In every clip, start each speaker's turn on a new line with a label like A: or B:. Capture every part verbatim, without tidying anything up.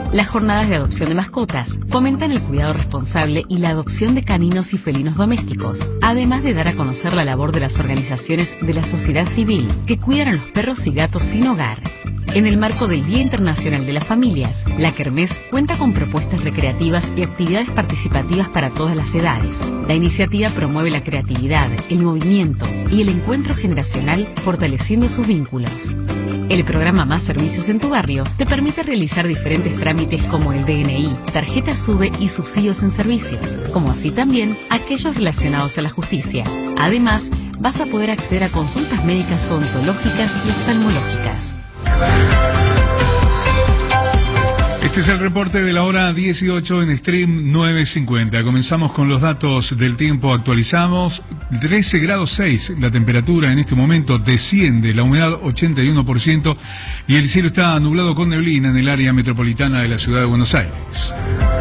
A: Las jornadas de adopción de mascotas fomentan el cuidado responsable y la adopción de caninos y felinos domésticos, además de dar a conocer la labor de las organizaciones de la sociedad civil que cuidan a los perros y gatos sin hogar. En el marco del Día Internacional de las Familias, la Kermés cuenta con propuestas recreativas y actividades participativas para todas las edades. La iniciativa promueve la creatividad, el movimiento y el encuentro generacional, fortaleciendo sus vínculos. El programa Más Servicios en tu Barrio te permite realizar diferentes trámites como el D N I, tarjeta SUBE y subsidios en servicios, como así también aquellos relacionados a la justicia. Además, vas a poder acceder a consultas médicas odontológicas y oftalmológicas.
B: Este es el reporte de la hora dieciocho en Stream novecientos cincuenta. Comenzamos con los datos del tiempo. Actualizamos trece grados seis. La temperatura en este momento desciende, la humedad ochenta y uno por ciento y el cielo está nublado con neblina en el área metropolitana de la ciudad de Buenos Aires.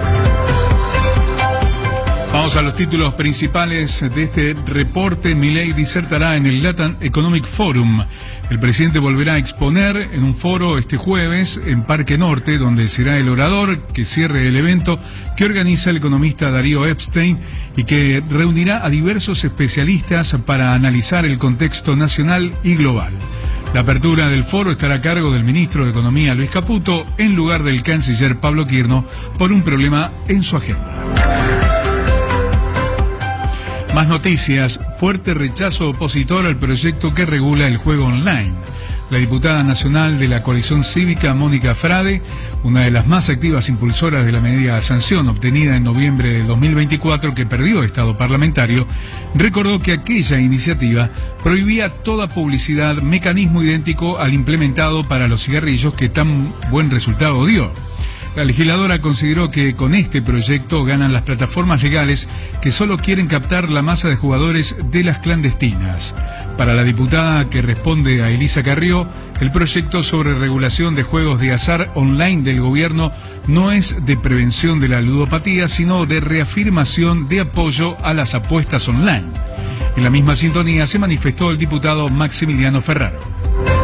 B: Vamos a los títulos principales de este reporte. Milei disertará en el Latin Economic Forum. El presidente volverá a exponer en un foro este jueves en Parque Norte, donde será el orador que cierre el evento que organiza el economista Darío Epstein y que reunirá a diversos especialistas para analizar el contexto nacional y global. La apertura del foro estará a cargo del ministro de Economía Luis Caputo en lugar del canciller Pablo Quirno por un problema en su agenda. Más noticias. Fuerte rechazo opositor al proyecto que regula el juego online. La diputada nacional de la coalición cívica, Mónica Frade, una de las más activas impulsoras de la medida de sanción obtenida en noviembre de dos mil veinticuatro que perdió estado parlamentario, recordó que aquella iniciativa prohibía toda publicidad, mecanismo idéntico al implementado para los cigarrillos que tan buen resultado dio. La legisladora consideró que con este proyecto ganan las plataformas legales que solo quieren captar la masa de jugadores de las clandestinas. Para la diputada que responde a Elisa Carrió, el proyecto sobre regulación de juegos de azar online del gobierno no es de prevención de la ludopatía, sino de reafirmación de apoyo a las apuestas online. En la misma sintonía se manifestó el diputado Maximiliano Ferraro.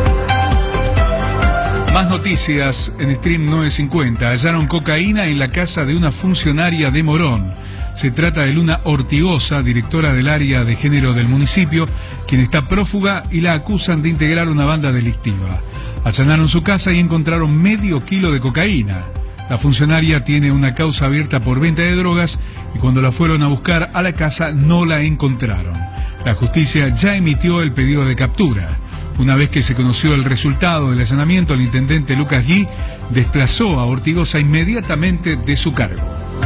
B: Más noticias en Stream novecientos cincuenta. Hallaron cocaína en la casa de una funcionaria de Morón. Se trata de Luna Ortigosa, directora del área de género del municipio, quien está prófuga y la acusan de integrar una banda delictiva. Allanaron su casa y encontraron medio kilo de cocaína. La funcionaria tiene una causa abierta por venta de drogas y cuando la fueron a buscar a la casa no la encontraron. La justicia ya emitió el pedido de captura. Una vez que se conoció el resultado del allanamiento, el intendente Lucas Gui desplazó a Ortigosa inmediatamente de su cargo.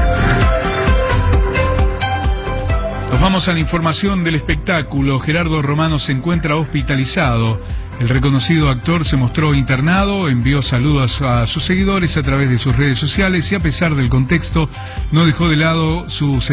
B: Nos vamos a la información del espectáculo. Gerardo Romano se encuentra hospitalizado. El reconocido actor se mostró internado, envió saludos a sus seguidores a través de sus redes sociales y a pesar del contexto, no dejó de lado sus